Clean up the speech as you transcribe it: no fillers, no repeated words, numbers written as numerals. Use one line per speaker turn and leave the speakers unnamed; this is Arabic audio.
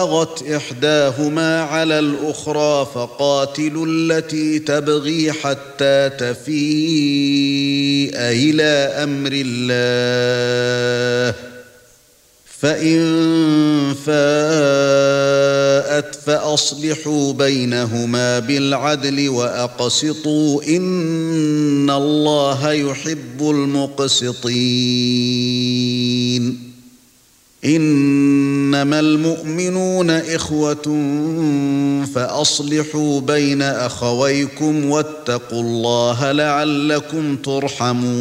بغت إحداهما على الأخرى فقاتلوا التي تبغي حتى تفيء إلى أمر الله فإن فاءت فأصلحوا بينهما بالعدل وأقسطوا إن الله يحب المقسطين إنما المؤمنون إخوة فأصلحوا بين أخويكم واتقوا الله لعلكم ترحمون